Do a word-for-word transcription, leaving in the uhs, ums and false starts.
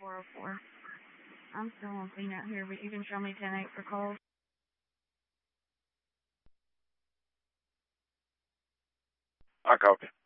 four oh four. I'm still on clean out here, but you can show me ten eight for calls. I copy.